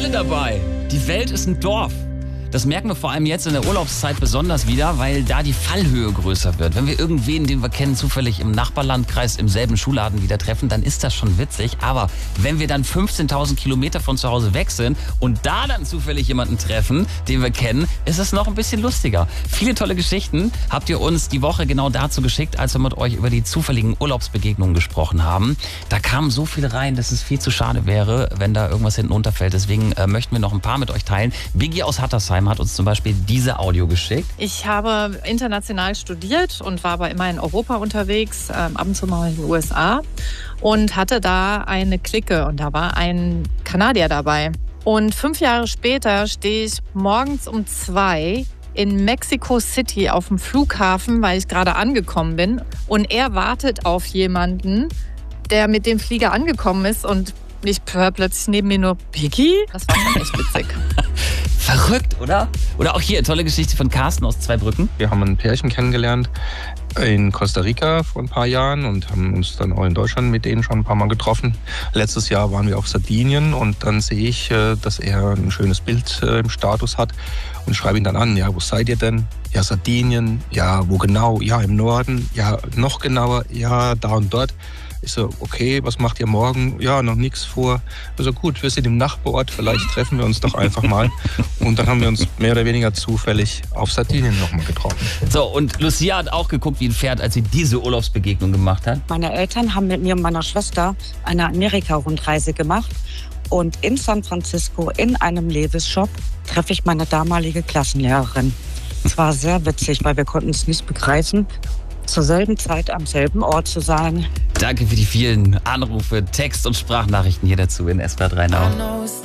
alle dabei. Die Welt ist ein Dorf. Das merken wir vor allem jetzt in der Urlaubszeit besonders wieder, weil da die Fallhöhe größer wird. Wenn wir irgendwen, den wir kennen, zufällig im Nachbarlandkreis im selben Schuhladen wieder treffen, dann ist das schon witzig. Aber wenn wir dann 15.000 Kilometer von zu Hause weg sind und da dann zufällig jemanden treffen, den wir kennen, ist es noch ein bisschen lustiger. Viele tolle Geschichten habt ihr uns die Woche genau dazu geschickt, als wir mit euch über die zufälligen Urlaubsbegegnungen gesprochen haben. Da kamen so viele rein, dass es viel zu schade wäre, wenn da irgendwas hinten runterfällt. Deswegen möchten wir noch ein paar mit euch teilen. Biggie aus Hattersheim hat uns zum Beispiel diese Audio geschickt. Ich habe international studiert und war aber immer in Europa unterwegs, ab und zu mal in den USA und hatte da eine Clique und da war ein Kanadier dabei. Und 5 Jahre später stehe ich morgens um 2 in Mexico City auf dem Flughafen, weil ich gerade angekommen bin und er wartet auf jemanden, der mit dem Flieger angekommen ist und ich höre plötzlich neben mir nur Biggie. Das war schon echt witzig. Verrückt, oder? Oder auch hier, tolle Geschichte von Carsten aus Zweibrücken. Wir haben ein Pärchen kennengelernt in Costa Rica vor ein paar Jahren und haben uns dann auch in Deutschland mit denen schon ein paar Mal getroffen. Letztes Jahr waren wir auf Sardinien und dann sehe ich, dass er ein schönes Bild im Status hat und schreibe ihn dann an. Ja, wo seid ihr denn? Ja, Sardinien. Ja, wo genau? Ja, im Norden. Ja, noch genauer. Ja, da und dort. Ich so, okay, was macht ihr morgen? Ja, noch nichts vor. Also gut, wir sind im Nachbarort, vielleicht treffen wir uns doch einfach mal. Und dann haben wir uns mehr oder weniger zufällig auf Sardinien nochmal getroffen. So, und Lucia hat auch geguckt wie ein Pferd, als sie diese Urlaubsbegegnung gemacht hat. Meine Eltern haben mit mir und meiner Schwester eine Amerika-Rundreise gemacht. Und in San Francisco, in einem Levi's-Shop, treffe ich meine damalige Klassenlehrerin. Es war sehr witzig, weil wir konnten es nicht begreifen, zur selben Zeit am selben Ort zu sein. Danke für die vielen Anrufe, Text- und Sprachnachrichten hier dazu in SWR 3 Now.